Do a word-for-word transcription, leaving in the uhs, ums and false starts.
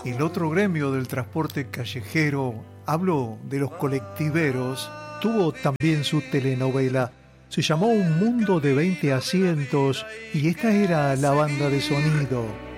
El otro gremio del transporte callejero, hablo de los colectiveros, tuvo también su telenovela. Se llamó Un mundo de veinte asientos y esta era la banda de sonido.